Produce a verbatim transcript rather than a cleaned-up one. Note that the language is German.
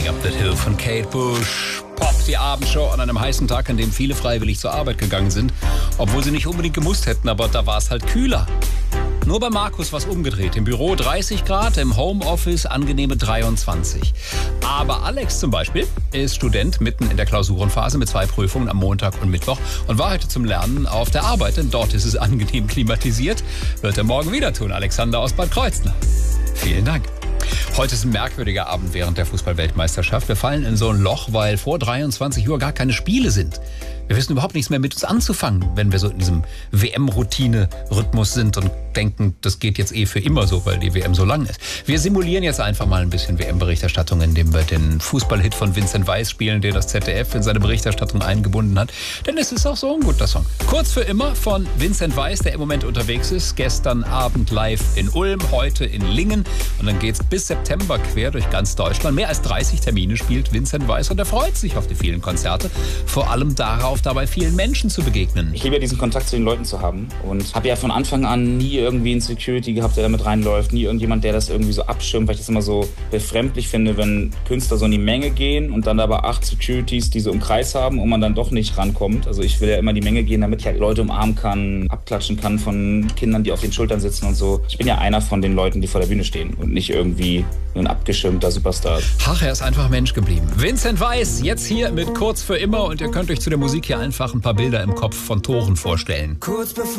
Running Up That Hill von Kate Bush. Pop, die Abendshow an einem heißen Tag, an dem viele freiwillig zur Arbeit gegangen sind. Obwohl sie nicht unbedingt gemusst hätten, aber da war es halt kühler. Nur bei Markus war es umgedreht. Im Büro dreißig Grad, im Homeoffice angenehme dreiundzwanzig. Aber Alex zum Beispiel ist Student mitten in der Klausurenphase mit zwei Prüfungen am Montag und Mittwoch und war heute zum Lernen auf der Arbeit, denn dort ist es angenehm klimatisiert. Wird er morgen wieder tun. Alexander aus Bad Kreuznach. Vielen Dank. Heute ist ein merkwürdiger Abend während der Fußball-Weltmeisterschaft. Wir fallen in so ein Loch, weil vor dreiundzwanzig Uhr gar keine Spiele sind. Wir wissen überhaupt nichts mehr mit uns anzufangen, wenn wir so in diesem W M-Routine-Rhythmus sind und denken, das geht jetzt eh für immer so, weil die W M so lang ist. Wir simulieren jetzt einfach mal ein bisschen W M-Berichterstattung, indem wir den Fußballhit von Vincent Weiss spielen, den das Z D F in seine Berichterstattung eingebunden hat. Denn es ist auch so ein guter Song. Kurz für immer von Vincent Weiss, der im Moment unterwegs ist. Gestern Abend live in Ulm, heute in Lingen. Und dann geht's bis September quer durch ganz Deutschland. Mehr als dreißig Termine spielt Vincent Weiss und er freut sich auf die vielen Konzerte. Vor allem darauf, dabei vielen Menschen zu begegnen. Ich liebe ja diesen Kontakt zu den Leuten zu haben und habe ja von Anfang an nie irgendwie einen Security gehabt, der da mit reinläuft, nie irgendjemand, der das irgendwie so abschirmt, weil ich das immer so befremdlich finde, wenn Künstler so in die Menge gehen und dann aber acht Securities, die so im Kreis haben und man dann doch nicht rankommt. Also ich will ja immer in die Menge gehen, damit ich halt Leute umarmen kann, abklatschen kann von Kindern, die auf den Schultern sitzen und so. Ich bin ja einer von den Leuten, die vor der Bühne stehen und nicht irgendwie ein abgeschirmter Superstar. Ach, er ist einfach Mensch geblieben. Vincent Weiss, jetzt hier mit Kurz für immer und ihr könnt euch zu der Musik hier einfach ein paar Bilder im Kopf von Toren vorstellen. Kurz bevor